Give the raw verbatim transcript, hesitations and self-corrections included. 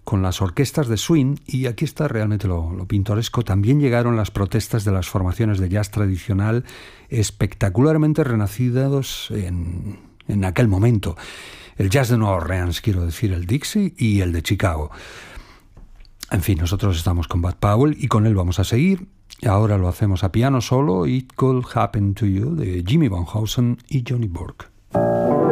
con las orquestas de swing, y aquí está realmente lo, lo pintoresco, también llegaron las protestas de las formaciones de jazz tradicional espectacularmente renacidos en, en aquel momento. El jazz de Nueva Orleans, quiero decir, el Dixie y el de Chicago. En fin, nosotros estamos con Bud Powell y con él vamos a seguir. Ahora lo hacemos a piano solo, It Could Happen to You, de Jimmy Van Heusen y Johnny Burke.